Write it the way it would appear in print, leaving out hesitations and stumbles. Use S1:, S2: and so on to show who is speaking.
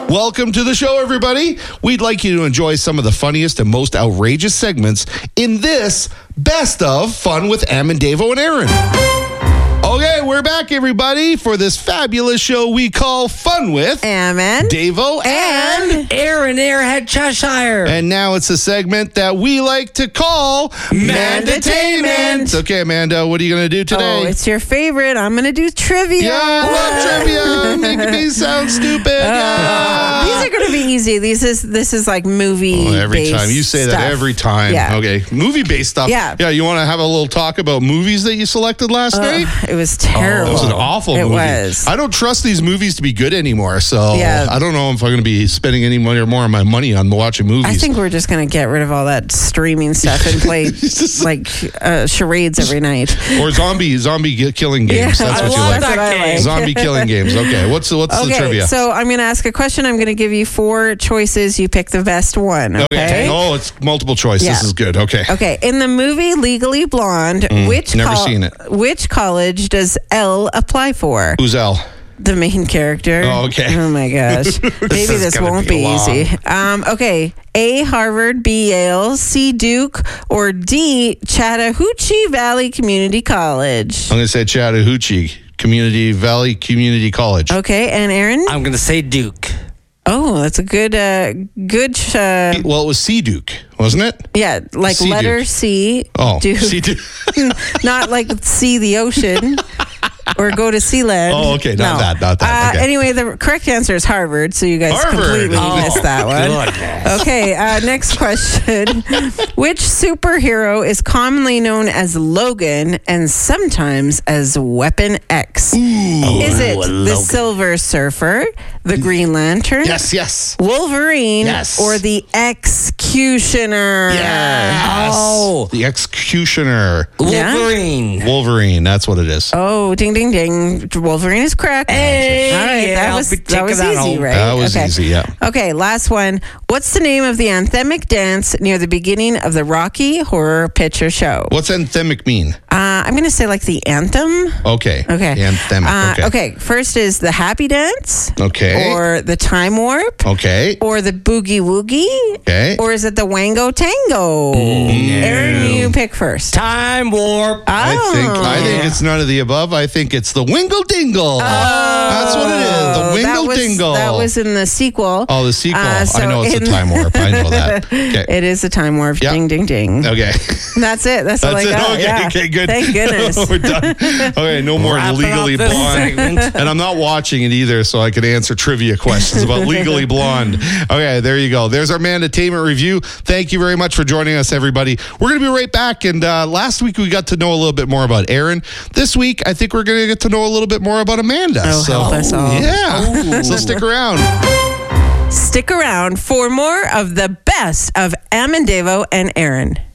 S1: Welcome to the show, everybody. We'd like you to enjoy some of the funniest and most outrageous segments in this Best of Fun with Am and Davo and Aaron. Okay, we're back, everybody, for this fabulous show we call Fun with
S2: Am and
S1: Davo and
S3: Aaron Airhead Cheshire.
S1: And now it's a segment that we like to call Mandatainment. Okay, Amanda, what are you going to do today?
S2: Oh, it's your favorite. I'm going to do trivia.
S1: Yeah, I love trivia. Making me sound stupid. Yeah.
S2: These are going to be easy. This is like movie
S1: every time. You say that every time.
S2: Yeah.
S1: Okay. Movie-based stuff.
S2: Yeah.
S1: Yeah, you want to have a little talk about movies that you selected last night?
S2: It was terrible.
S1: It was an awful movie.
S2: It was.
S1: I don't trust these movies to be good anymore, so
S2: Yeah.
S1: I don't know if I'm going to be spending any money or more of my money on watching movies.
S2: I think we're just going to get rid of all that streaming stuff and play like charades every night.
S1: Or zombie killing games. That's what you like.
S2: That's what I like.
S1: Zombie killing games. Okay. What's the trivia?
S2: So I'm going to ask a question. I'm going to give you 4 choices. You pick the best one. Okay.
S1: Oh, it's multiple choice.
S2: Yeah.
S1: This is good. Okay.
S2: Okay. In the movie Legally Blonde,
S1: never seen it.
S2: Which college does Elle apply for?
S1: Who's Elle?
S2: The main character.
S1: Oh, okay.
S2: Oh my gosh. Maybe this
S3: gonna
S2: won't
S3: be
S2: be easy. Okay. A, Harvard, B, Yale, C, Duke, or D, Chattahoochee Valley Community College.
S1: I'm going to say Chattahoochee Valley Community College.
S2: Okay. And Aaron?
S3: I'm going to say Duke.
S2: Oh, that's a good.
S1: Well, it was C Duke, wasn't it?
S2: Yeah, like
S1: C
S2: letter
S1: Duke.
S2: C.
S1: Oh,
S2: Duke.
S1: C Duke.
S2: Not like see the ocean or go to Sealand.
S1: Oh, okay, not that. Okay.
S2: Anyway, the correct answer is Harvard, so you guys
S1: Harvard.
S2: completely missed that one.
S3: Goodness.
S2: Okay, next question. Which superhero is commonly known as Logan and sometimes as Weapon X? Is it the
S3: Logan.
S2: Silver Surfer, the Green Lantern,
S1: Yes.
S2: Wolverine,
S1: Yes.
S2: or the Executioner?
S1: Yes.
S3: Oh.
S1: The Executioner.
S2: Yeah?
S1: Wolverine, that's what it is.
S2: Oh, ding, ding, ding. Wolverine is correct.
S3: Hey,
S2: all right,
S3: yeah,
S2: that
S3: I'll
S2: was
S3: be taking
S2: easy,
S3: that home.
S2: right?
S1: That was easy, yeah.
S2: Okay, last one. What's the name of the anthemic dance near the beginning of the Rocky Horror Picture Show?
S1: What's anthemic mean?
S2: I'm going to say like the anthem.
S1: Okay.
S2: Okay.
S1: Anthemic.
S2: Okay, first is the Happy Dance.
S1: Okay.
S2: Or the Time Warp.
S1: Okay.
S2: Or the Boogie Woogie.
S1: Okay.
S2: Or is it the Wango Tango? Aaron, you pick first.
S3: Time warp.
S1: I think it's none of the above. I think it's the Wingle Dingle. That's what it is. The Wingle Dingle.
S2: That was in the sequel.
S1: Oh, the sequel.
S2: So
S1: I know it's a
S2: in-
S1: time warp. I know that. Okay.
S2: It is a Time Warp.
S1: Yeah.
S2: Ding, ding, ding.
S1: Okay.
S2: That's it. That's all I
S1: That's it.
S2: got.
S1: Okay,
S2: Yeah.
S1: okay, good.
S2: Thank goodness.
S1: We're done. Okay, no more
S3: Wrapping
S1: Legally
S3: up this
S1: Blonde.
S3: segment.
S1: And I'm not watching it either, so I can answer trivia questions about Legally Blonde. Okay, there you go. There's our Mandatainment review. Thank you very much for joining us, everybody. We're going to be right back. And last week, we got to know a little bit more about Aaron. This week, I think we're going to get to know a little bit more about Amanda.
S2: Oh, help us all.
S1: Yeah. So stick around.
S2: Stick around for more of the best of Am and Davo and Aaron.